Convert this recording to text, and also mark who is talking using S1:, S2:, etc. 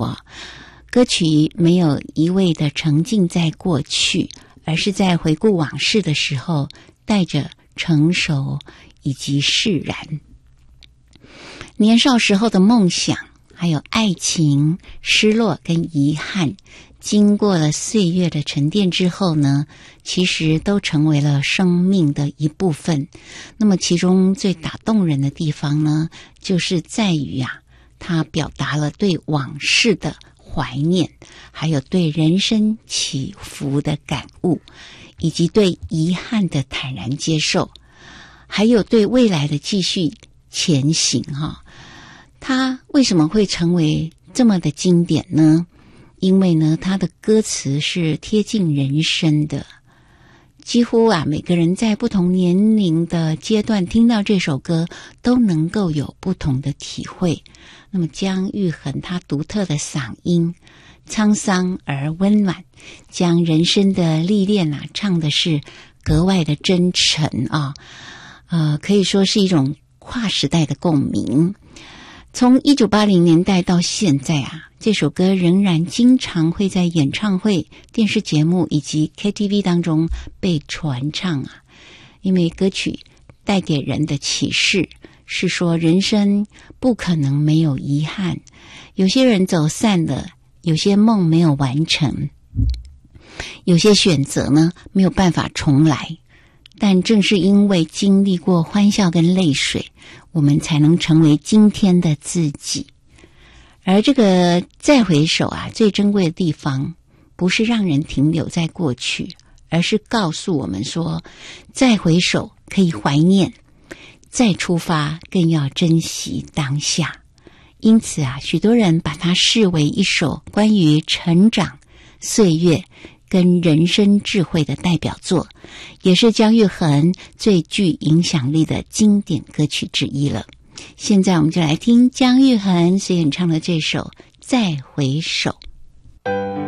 S1: 啊，歌曲没有一味的沉浸在过去，而是在回顾往事的时候带着成熟以及释然。年少时候的梦想还有爱情、失落跟遗憾，经过了岁月的沉淀之后呢，其实都成为了生命的一部分。那么其中最打动人的地方呢，就是在于它表达了对往事的怀念，还有对人生起伏的感悟，以及对遗憾的坦然接受，还有对未来的继续前行它为什么会成为这么的经典呢？因为呢，它的歌词是贴近人生的，几乎每个人在不同年龄的阶段听到这首歌都能够有不同的体会。那么姜育恒他独特的嗓音，沧桑而温暖，将人生的历练唱的是格外的真诚可以说是一种跨时代的共鸣。从1980年代到现在这首歌仍然经常会在演唱会、电视节目以及 KTV 当中被传唱因为歌曲带给人的启示是说，人生不可能没有遗憾，有些人走散了，有些梦没有完成，有些选择呢没有办法重来，但正是因为经历过欢笑跟泪水，我们才能成为今天的自己。而这个再回首最珍贵的地方，不是让人停留在过去，而是告诉我们说，再回首可以怀念，再出发更要珍惜当下。因此许多人把它视为一首关于成长、岁月跟人生智慧的代表作，也是姜育恒最具影响力的经典歌曲之一了。现在我们就来听姜育恒所演唱的这首《再回首》。